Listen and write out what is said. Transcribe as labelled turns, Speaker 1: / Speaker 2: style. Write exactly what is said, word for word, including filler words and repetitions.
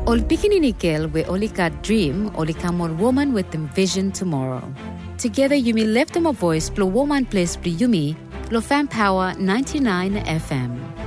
Speaker 1: Ol Pikininikil we olika dream olikamon woman with them vision tomorrow. Together you may lift them a voice, blow woman place, blue yumi, lo fan power ninety-nine F M.